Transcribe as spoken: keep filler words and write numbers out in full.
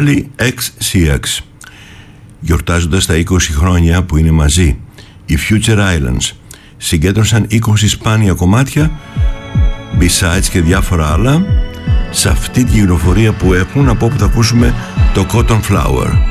Charlie εξ σι εξ. Γιορτάζοντας τα είκοσι χρόνια που είναι μαζί, οι Future Islands συγκέντρωσαν είκοσι σπάνια κομμάτια, B-sides και διάφορα άλλα, σε αυτή τη κυκλοφορία που έχουν, από όπου θα ακούσουμε το Cotton Flower.